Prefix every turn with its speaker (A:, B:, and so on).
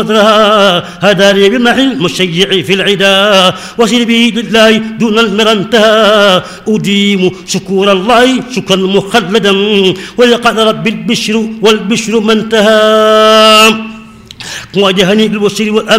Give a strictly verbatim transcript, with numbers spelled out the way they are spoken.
A: هذا لي بمح المشيع في العدا وسر به لله دون المرى انتهى أديم شكور الله شكرا مخلدا ولقد رب البشر والبشر ما انتهى واجهني بالبشر والأمن